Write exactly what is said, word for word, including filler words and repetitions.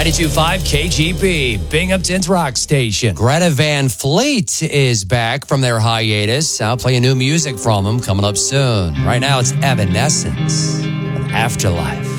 ninety-two point five K G B, Binghamton's rock station. Greta Van Fleet is back from their hiatus. I'll play new music from them coming up soon. Right now, it's Evanescence with Afterlife.